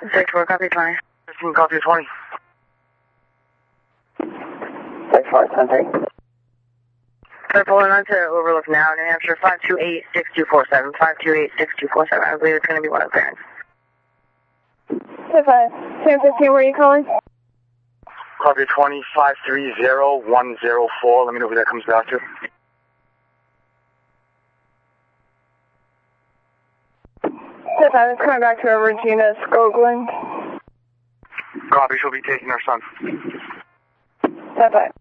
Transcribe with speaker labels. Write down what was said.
Speaker 1: 6-4, copy 20.
Speaker 2: 15, copy 20.
Speaker 3: 6-4, 10-3.
Speaker 1: They're pulling onto Overlook now, New Hampshire, 528-6247. 528-6247. I believe it's going to be one of the parents.
Speaker 3: 10-5. 10-15, where are you calling?
Speaker 2: Copy 20, 530-104. Let me know who that comes back to.
Speaker 3: 10-5, it's coming back to Regina Skoglund.
Speaker 2: Copy, she'll be taking her son.
Speaker 3: 10-5.